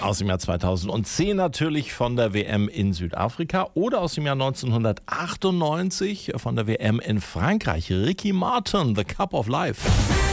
Aus dem Jahr 2010 natürlich von der WM in Südafrika oder aus dem Jahr 1998 von der WM in Frankreich. Ricky Martin, The Cup of Life.